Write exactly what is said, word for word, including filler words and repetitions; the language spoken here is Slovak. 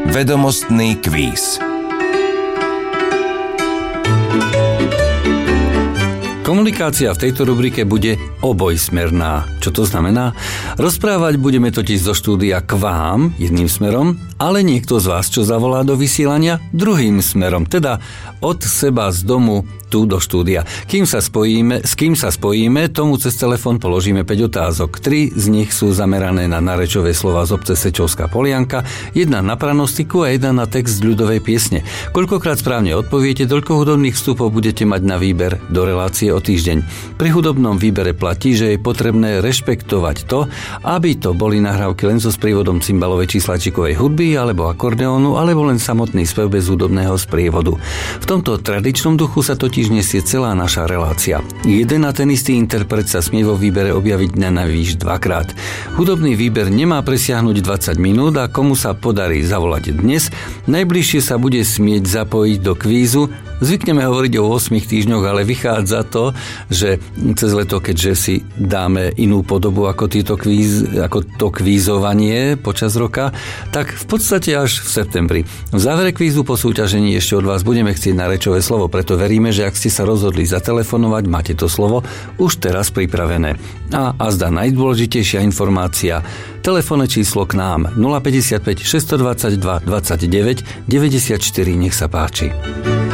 Vedomostný kvíz. Komunikácia v tejto rubrike bude obojsmerná. Čo to znamená? Rozprávať budeme totiž zo štúdia k vám jedným smerom, ale niekto z vás, čo zavolá do vysielania, druhým smerom, teda od seba z domu tu do štúdia. Kým sa spojíme, s kým sa spojíme, tomu cez telefón položíme päť otázok. Tri z nich sú zamerané na narečové slova z obce Sečovská Polianka, jedna na pranostiku a jedna na text ľudovej piesne. Koľkokrát správne odpoviete, toľko hudobných vstupov budete mať na výber do relácie o týždeň. Pri hudobnom výbere platí, že je potrebné rešpektovať to, aby to boli nahrávky len so sprievodom cymbalovej číslačikovej hudby alebo akordeónu, alebo len samotný spev bez hudobného sprievodu. V tomto tradičnom duchu sa totiž nesie celá naša relácia. Jeden a ten istý interpret sa smie vo výbere objaviť na najvýš dvakrát. Hudobný výber nemá presiahnuť dvadsať minút a komu sa podarí zavolať dnes, najbližšie sa bude smieť zapojiť do kvízu. Zvykneme hovoriť o ôsmich týždňoch, ale vychádza to, že cez leto, keďže si dáme inú podobu ako, týto kvíz, ako to kvízovanie počas roka, tak v podstate až v septembri. V závere kvízu po súťažení ešte od vás budeme chcieť narečové slovo, preto veríme, že ak ste sa rozhodli zatelefonovať, máte to slovo už teraz pripravené. A azda najdôležitejšia informácia, telefónne číslo k nám nula päťdesiatpäť šesťstodvadsaťdva dvadsaťdeväť deväťdesiatštyri, nech sa páči.